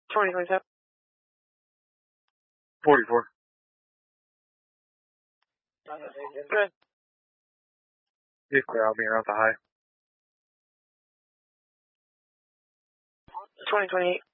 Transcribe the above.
2027. 44. Good. It's clear, I'll be around the high. 2028.